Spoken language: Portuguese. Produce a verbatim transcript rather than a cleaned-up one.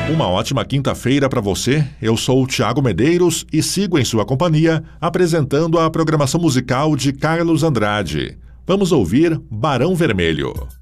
Uma ótima quinta-feira para você. Eu sou o Thiago Medeiros e sigo em sua companhia apresentando a programação musical de Carlos Andrade. Vamos ouvir Barão Vermelho.